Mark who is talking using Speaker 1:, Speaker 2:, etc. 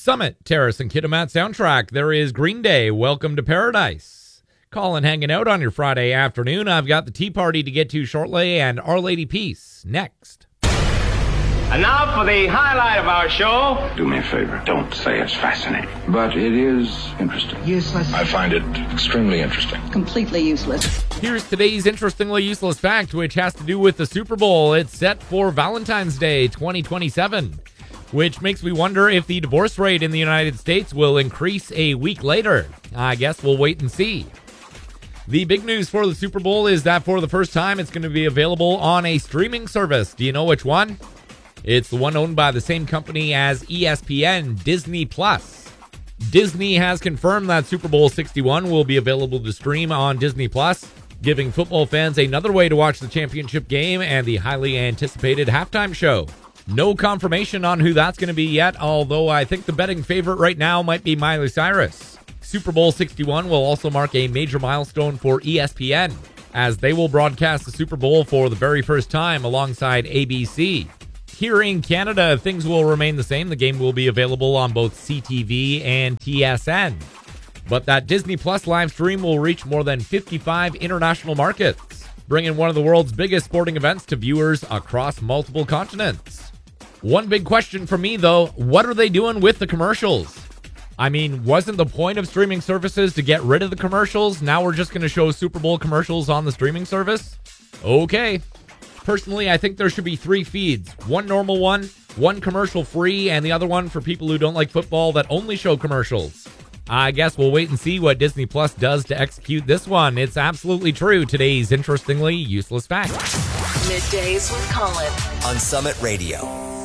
Speaker 1: Summit, Terrace, and Kitimat soundtrack. There is Green Day, Welcome to Paradise. Colin hanging out on your Friday afternoon. I've got the Tea Party to get to shortly and Our Lady Peace next.
Speaker 2: And now for the highlight of our show.
Speaker 3: Do me a favor. Don't say it's fascinating. But it is interesting.
Speaker 4: Useless.
Speaker 3: I find it extremely interesting.
Speaker 4: Completely useless.
Speaker 1: Here's today's interestingly useless fact, which has to do with the Super Bowl. It's set for Valentine's Day 2027, which makes me wonder if the divorce rate in the United States will increase a week later. I guess we'll wait and see. The big news for the Super Bowl is that for the first time, it's going to be available on a streaming service. Do you know which one? It's the one owned by the same company as ESPN, Disney+. Disney has confirmed that Super Bowl 61 will be available to stream on Disney+, giving football fans another way to watch the championship game and the highly anticipated halftime show. No confirmation on who that's going to be yet, although I think the betting favorite right now might be Miley Cyrus. Super Bowl 61 will also mark a major milestone for ESPN, as they will broadcast the Super Bowl for the very first time alongside ABC. Here in Canada, things will remain the same. The game will be available on both CTV and TSN. But that Disney Plus live stream will reach more than 55 international markets, bringing one of the world's biggest sporting events to viewers across multiple continents. One big question for me, though, what are they doing with the commercials? I mean, wasn't the point of streaming services to get rid of the commercials? Now we're just going to show Super Bowl commercials on the streaming service? Okay. Personally, I think there should be 3 feeds. One normal one commercial free, and the other one for people who don't like football that only show commercials. I guess we'll wait and see what Disney Plus does to execute this one. It's absolutely true. Today's interestingly useless fact.
Speaker 5: Middays with Colin
Speaker 6: on Summit Radio.